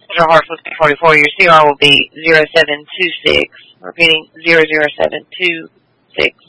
Your Hartsville 44. Your CR will be 0726. Repeating 00726.